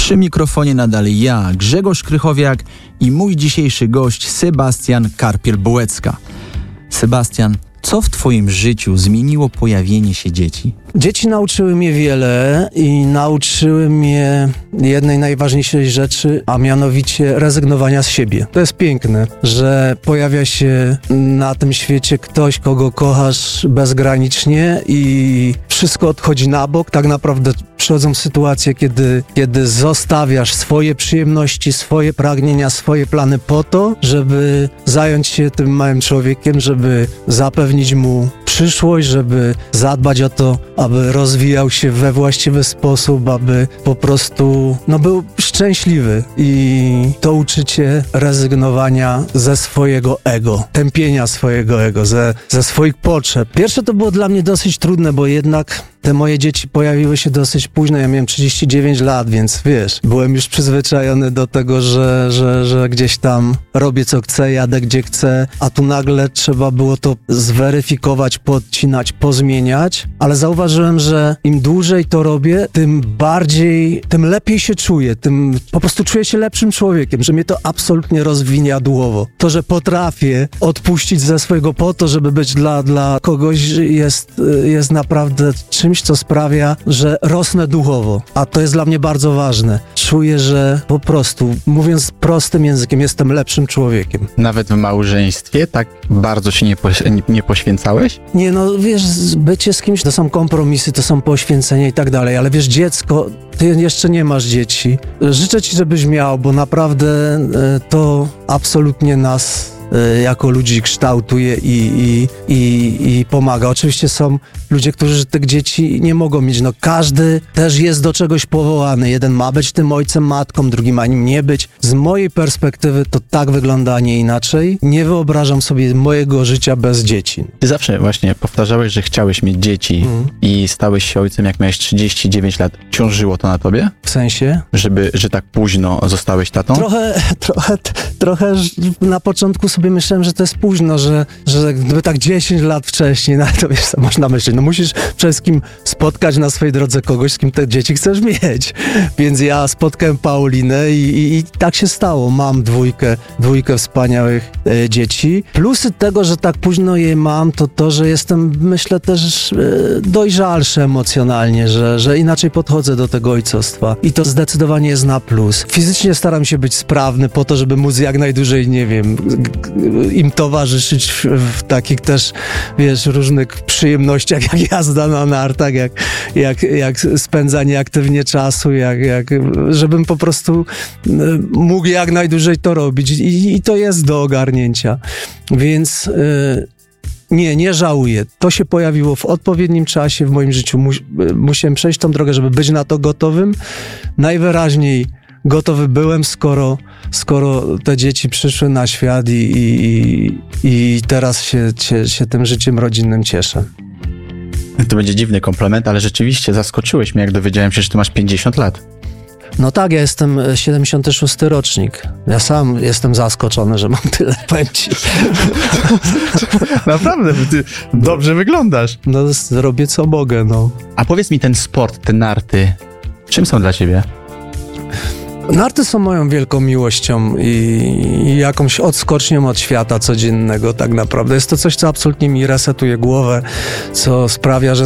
Przy mikrofonie nadal ja, Grzegorz Krychowiak i mój dzisiejszy gość Sebastian Karpiel-Bułecka. Sebastian, co w twoim życiu zmieniło pojawienie się dzieci? Dzieci nauczyły mnie wiele i nauczyły mnie jednej najważniejszej rzeczy, a mianowicie rezygnowania z siebie. To jest piękne, że pojawia się na tym świecie ktoś, kogo kochasz bezgranicznie i wszystko odchodzi na bok. Tak naprawdę przychodzą sytuacje, kiedy zostawiasz swoje przyjemności, swoje pragnienia, swoje plany po to, żeby zająć się tym małym człowiekiem, żeby zapewnić mu przyszłość, żeby zadbać o to, aby rozwijał się we właściwy sposób, aby po prostu był szczęśliwy. I to uczy cię rezygnowania ze swojego ego, tępienia swojego ego, ze swoich potrzeb. Pierwsze to było dla mnie dosyć trudne, bo jednak te moje dzieci pojawiły się dosyć późno. Ja miałem 39 lat, więc wiesz, byłem już przyzwyczajony do tego, że gdzieś tam robię co chcę, jadę gdzie chcę, a tu nagle trzeba było to zweryfikować, podcinać, pozmieniać, ale zauważyłem, że im dłużej to robię, tym lepiej się czuję, tym po prostu czuję się lepszym człowiekiem, że mnie to absolutnie rozwiniadłowo. To, że potrafię odpuścić ze swojego po to, żeby być dla kogoś jest naprawdę czymś, co sprawia, że rosnę duchowo, a to jest dla mnie bardzo ważne. Czuję, że po prostu, mówiąc prostym językiem, jestem lepszym człowiekiem. Nawet w małżeństwie tak bardzo się nie poświęcałeś? Nie, wiesz, bycie z kimś to są kompromisy, to są poświęcenia i tak dalej, ale wiesz, dziecko, ty jeszcze nie masz dzieci. Życzę ci, żebyś miał, bo naprawdę to absolutnie nas jako ludzi kształtuje i pomaga. Oczywiście są ludzie, którzy tych dzieci nie mogą mieć. Każdy też jest do czegoś powołany. Jeden ma być tym ojcem, matką, drugi ma nim nie być. Z mojej perspektywy to tak wygląda, a nie inaczej. Nie wyobrażam sobie mojego życia bez dzieci. Ty zawsze właśnie powtarzałeś, że chciałeś mieć dzieci i stałeś się ojcem, jak miałeś 39 lat. Ciążyło to na tobie? W sensie? że tak późno zostałeś tatą? Trochę na początku sobie myślałem, że to jest późno, że gdyby tak 10 lat wcześniej, to wiesz, co można myśleć, musisz przede wszystkim spotkać na swojej drodze kogoś, z kim te dzieci chcesz mieć. Więc ja spotkałem Paulinę i tak się stało. Mam dwójkę wspaniałych dzieci. Plusy tego, że tak późno je mam, to, że jestem, myślę, też dojrzalszy emocjonalnie, że inaczej podchodzę do tego ojcostwa. I to zdecydowanie jest na plus. Fizycznie staram się być sprawny po to, żeby móc jak najdłużej, nie wiem, im towarzyszyć w takich też, wiesz, różnych przyjemnościach, jak jazda na nartach, jak spędzanie aktywnie czasu, żebym po prostu mógł jak najdłużej to robić i to jest do ogarnięcia. Więc nie żałuję. To się pojawiło w odpowiednim czasie w moim życiu. Musiałem przejść tą drogę, żeby być na to gotowym. Najwyraźniej gotowy byłem, skoro te dzieci przyszły na świat i teraz się tym życiem rodzinnym cieszę. To będzie dziwny komplement, ale rzeczywiście zaskoczyłeś mnie, jak dowiedziałem się, że ty masz 50 lat. Ja jestem 76 rocznik. Ja sam jestem zaskoczony, że mam tyle, powiem ci. Naprawdę, ty dobrze wyglądasz. Robię co mogę, A powiedz mi, ten sport, te narty, czym są dla ciebie? Narty są moją wielką miłością i jakąś odskocznią od świata codziennego tak naprawdę. Jest to coś, co absolutnie mi resetuje głowę, co sprawia, że